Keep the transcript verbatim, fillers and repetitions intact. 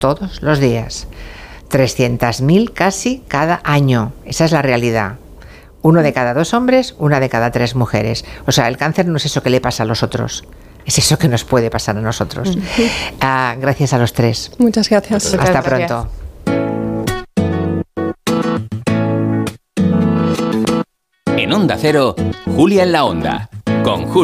todos los días. trescientas mil casi cada año. Esa es la realidad. Uno de cada dos hombres, una de cada tres mujeres. O sea, el cáncer no es eso que le pasa a los otros, es eso que nos puede pasar a nosotros. Uh-huh. Ah, gracias a los tres. Muchas gracias. Hasta Muchas pronto. En Onda Cero, Julia en la Onda, con Julia.